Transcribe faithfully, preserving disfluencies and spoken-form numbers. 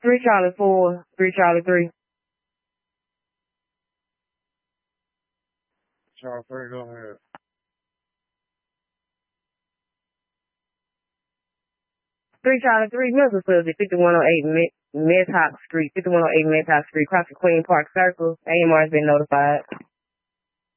Three Charlie four, three Charlie three. Charlie three, go ahead. Three Charlie three, Missile Subject, fifty-one oh eight Medhock Street, fifty-one oh eight Medhock Street, across the Queen Park Circle. A M R has been notified.